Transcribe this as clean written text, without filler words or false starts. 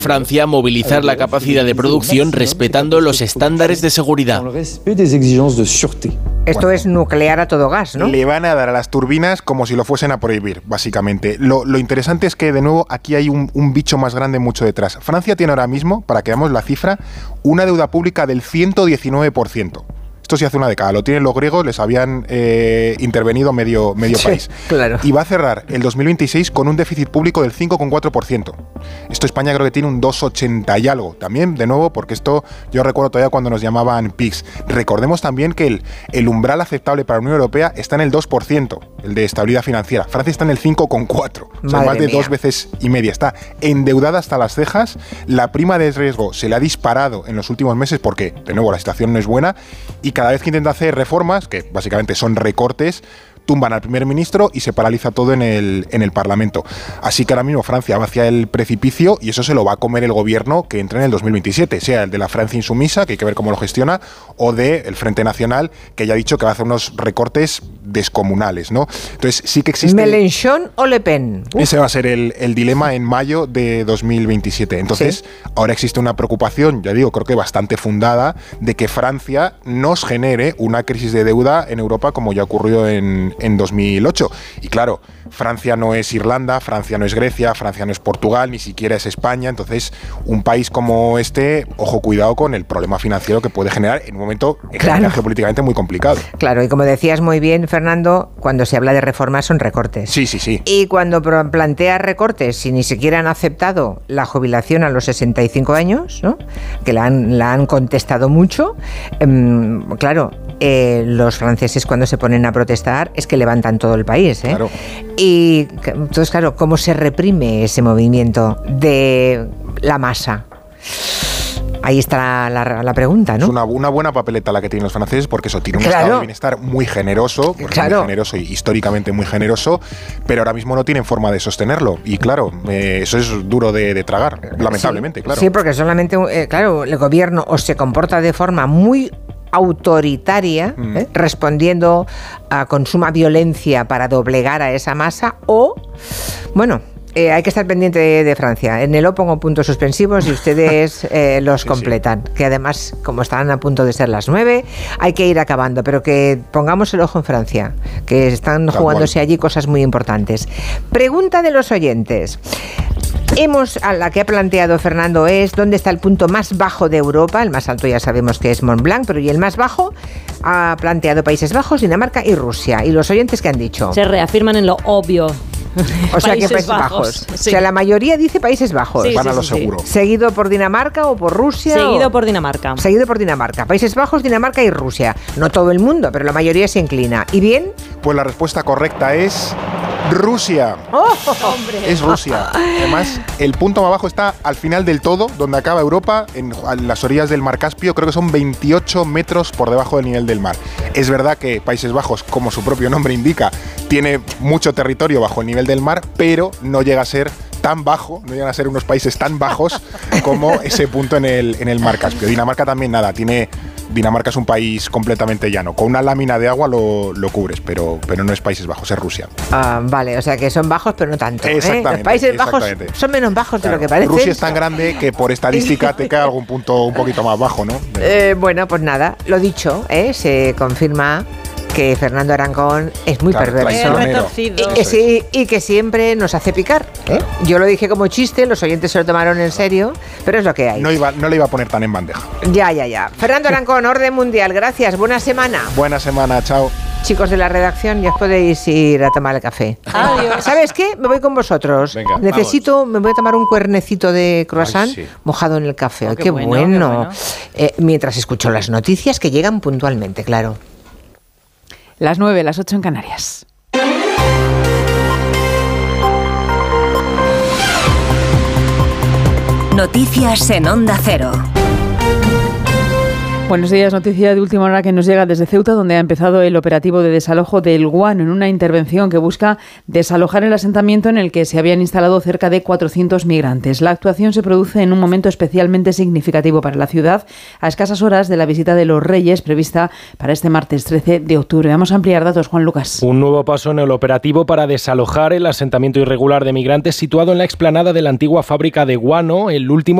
Francia movilizar la capacidad de producción respetando los estándares de seguridad. Esto es nuclear a todo gas, ¿no? Le van a dar a las turbinas como si lo fuesen a prohibir, básicamente. Lo interesante es que, de nuevo, aquí hay un bicho más grande mucho detrás. Francia tiene ahora mismo, para que veamos la cifra, una deuda pública del 119%. Esto sí hace una década, lo tienen los griegos, les habían intervenido medio país. Claro. Y va a cerrar el 2026 con un déficit público del 5,4%. Esto España creo que tiene un 2,80 y algo. También, de nuevo, porque esto yo recuerdo todavía cuando nos llamaban PIGS. Recordemos también que el umbral aceptable para la Unión Europea está en el 2%, el de estabilidad financiera. Francia está en el 5,4%, o sea, más de 2 veces y media. Está endeudada hasta las cejas, la prima de riesgo se le ha disparado en los últimos meses porque, de nuevo, la situación no es buena y cada vez que intenta hacer reformas, que básicamente son recortes, tumban al primer ministro y se paraliza todo en el Parlamento. Así que ahora mismo Francia va hacia el precipicio y eso se lo va a comer el gobierno que entre en el 2027, sea el de la Francia insumisa, que hay que ver cómo lo gestiona, o del Frente Nacional, que ya ha dicho que va a hacer unos recortes descomunales, ¿no? Entonces sí que existe... ¿Mélenchon o Le Pen? Ese va a ser el dilema en mayo de 2027. Entonces, ahora existe una preocupación, ya digo, creo que bastante fundada, de que Francia nos genere una crisis de deuda en Europa como ya ocurrió en 2008. Y claro, Francia no es Irlanda, Francia no es Grecia, Francia no es Portugal, ni siquiera es España. Entonces, un país como este, ojo, cuidado con el problema financiero que puede generar en un momento geopolíticamente muy complicado. Claro, y como decías muy bien, Fernando, cuando se habla de reformas son recortes. Sí, sí, sí. Y cuando plantea recortes, si ni siquiera han aceptado la jubilación a los 65 años, ¿no? Que la han contestado mucho, claro, los franceses cuando se ponen a protestar es que levantan todo el país, ¿eh? Claro. Y entonces, claro, ¿cómo se reprime ese movimiento de la masa? Ahí está la pregunta, ¿no? Es una buena papeleta la que tienen los franceses porque eso tiene un estado de bienestar muy generoso, muy generoso y históricamente muy generoso, pero ahora mismo no tienen forma de sostenerlo y claro, eso es duro de tragar, lamentablemente, claro. Sí, porque solamente, el gobierno o se comporta de forma muy autoritaria, respondiendo con suma violencia para doblegar a esa masa o, bueno... hay que estar pendiente de Francia. En el O pongo puntos suspensivos y ustedes los completan. Sí. Que además, como están a punto de ser las 9, hay que ir acabando. Pero que pongamos el ojo en Francia, que están jugándose allí cosas muy importantes. Pregunta de los oyentes. A la que ha planteado Fernando es ¿dónde está el punto más bajo de Europa? El más alto ya sabemos que es Mont Blanc, pero ¿y el más bajo? Ha planteado Países Bajos, Dinamarca y Rusia. ¿Y los oyentes qué han dicho? Se reafirman en lo obvio. O sea, que Países Bajos. Sí. O sea, la mayoría dice Países Bajos. Sí, van a lo seguro. ¿Seguido por Dinamarca o por Rusia? Seguido por Dinamarca. Seguido por Dinamarca. Países Bajos, Dinamarca y Rusia. No todo el mundo, pero la mayoría se inclina. ¿Y bien? Pues la respuesta correcta es... Rusia. ¡Oh, hombre! Es Rusia. Además, el punto más bajo está al final del todo, donde acaba Europa, a las orillas del mar Caspio. Creo que son 28 metros por debajo del nivel del mar. Es verdad que Países Bajos, como su propio nombre indica, tiene mucho territorio bajo el nivel del mar, pero no llega a ser tan bajo, no llegan a ser unos países tan bajos como ese punto en el mar Caspio. Dinamarca también Dinamarca es un país completamente llano. Con una lámina de agua lo cubres, pero no es Países Bajos, es Rusia. Vale, o sea que son bajos, pero no tanto. Exactamente. Los Países Bajos son menos bajos de lo que parece. Rusia es tan grande que por estadística te cae algún punto un poquito más bajo, ¿no? Bueno, pues nada, lo dicho, se confirma que Fernando Arancón es muy perverso y que siempre nos hace picar. Yo lo dije como chiste, los oyentes se lo tomaron en serio, pero es lo que hay. No le iba a poner tan en bandeja. Ya. Fernando Arancón, Orden Mundial, gracias, buena semana. Buena semana, chao. Chicos de la redacción, ya os podéis ir a tomar el café. Adiós. ¿Sabes qué? Me voy con vosotros. Venga, me voy a tomar un cuernecito de croissant mojado en el café. Oh, qué bueno. Mientras escucho las noticias que llegan puntualmente, claro. Las 9, las 8 en Canarias. Noticias en Onda Cero. Buenos días, noticia de última hora que nos llega desde Ceuta, donde ha empezado el operativo de desalojo del Guano, en una intervención que busca desalojar el asentamiento en el que se habían instalado cerca de 400 migrantes. La actuación se produce en un momento especialmente significativo para la ciudad, a escasas horas de la visita de los Reyes prevista para este martes 13 de octubre. Vamos a ampliar datos, Juan Lucas. Un nuevo paso en el operativo para desalojar el asentamiento irregular de migrantes situado en la explanada de la antigua fábrica de guano, el último